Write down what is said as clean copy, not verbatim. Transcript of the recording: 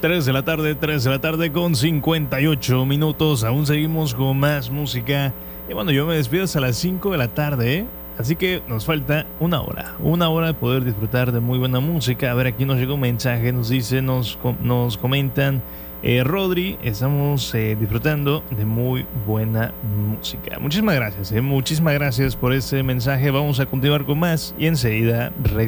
3 de la tarde con 58 minutos. Aún seguimos con más música. Y bueno, yo me despido hasta las 5 de la tarde, ¿eh? Así que nos falta una hora de poder disfrutar de muy buena música. A ver, aquí nos llega un mensaje, nos dice, nos comentan, Rodri, estamos disfrutando de muy buena música. Muchísimas gracias por ese mensaje. Vamos a continuar con más y enseguida